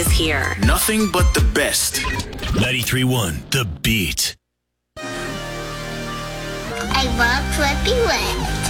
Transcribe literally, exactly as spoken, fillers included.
is here. Nothing but the best. ninety-three point one The Beat. I love Flippy Wet.